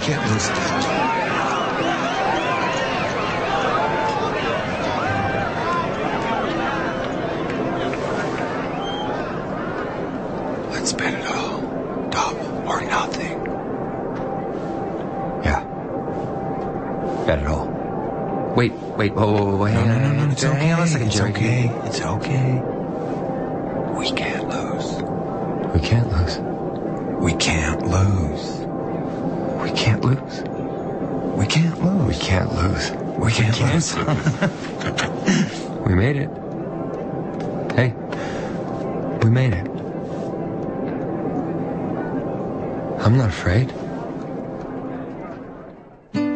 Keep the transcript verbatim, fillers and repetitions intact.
can't lose that. Let's bet it all. Double or nothing. Yeah. Bet it all. Wait, wait, whoa, whoa, whoa, hang no, on, no, no, no, it's hang okay. on a second, It's Jerry. okay. It's okay. We can't lose. We can't lose. We can't lose. We can't lose. We can't lose. We can't lose. We can't lose. We made it. Hey, we made it. I'm not afraid.